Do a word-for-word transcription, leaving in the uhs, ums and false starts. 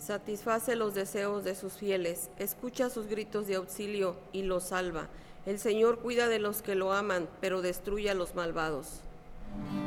Satisface los deseos de sus fieles, escucha sus gritos de auxilio y los salva. El Señor cuida de los que lo aman, pero destruye a los malvados.